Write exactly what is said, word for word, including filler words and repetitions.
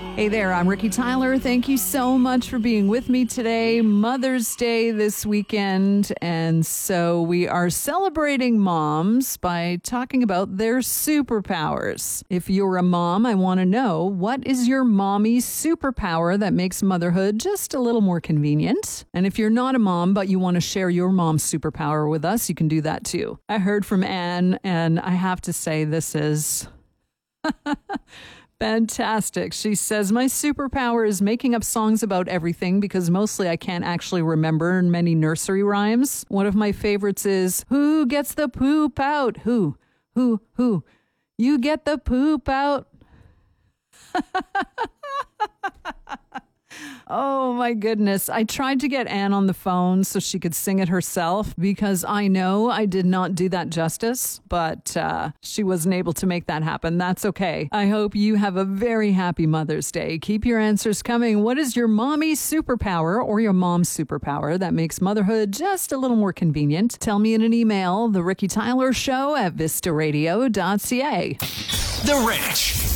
Hey there, I'm Ricky Tyler. Thank you so much for being with me today. Mother's Day this weekend, and so we are celebrating moms by talking about their superpowers. If you're a mom, I want to know, what is your mommy superpower that makes motherhood just a little more convenient? And if you're not a mom, but you want to share your mom's superpower with us, you can do that too. I heard from Anne, and I have to say this is... fantastic. She says, my superpower is making up songs about everything because mostly I can't actually remember many nursery rhymes. One of my favorites is, who gets the poop out? Who? Who? Who? You get the poop out? Oh my goodness. I tried to get Anne on the phone so she could sing it herself because I know I did not do that justice, but uh, she wasn't able to make that happen. That's okay. I hope you have a very happy Mother's Day. Keep your answers coming. What is your mommy superpower or your mom's superpower that makes motherhood just a little more convenient? Tell me in an email, The Ricky Tyler Show at vista radio dot c a. The Rich.